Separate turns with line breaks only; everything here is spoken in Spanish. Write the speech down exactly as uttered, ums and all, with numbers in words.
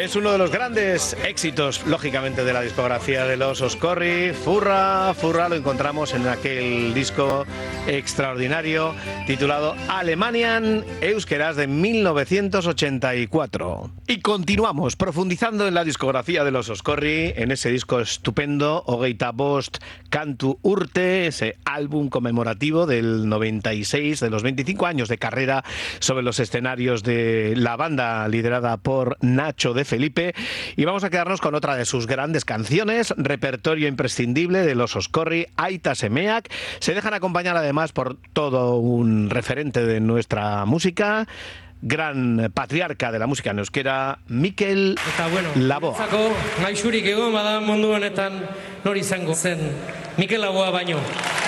Es uno de los grandes éxitos, lógicamente, de la discografía de los Oscorri. Furra, Furra, lo encontramos en aquel disco extraordinario titulado Alemanian Euskeraz de mil novecientos ochenta y cuatro. Y continuamos profundizando en la discografía de los Oscorri, en ese disco estupendo, Hogeita Bost Kantu Urte, ese álbum conmemorativo del noventa y seis, de los veinticinco años de carrera sobre los escenarios de la banda liderada por Nacho de Felipe. Y vamos a quedarnos con otra de sus grandes canciones, repertorio imprescindible de los Oscorri, Aita Semeak. Se dejan acompañar además por todo un referente de nuestra música, gran patriarca de la música en euskera, Mikel Laboa.
Gaixurik egon bada mundu honetan nori izango zen Mikel Laboa baino.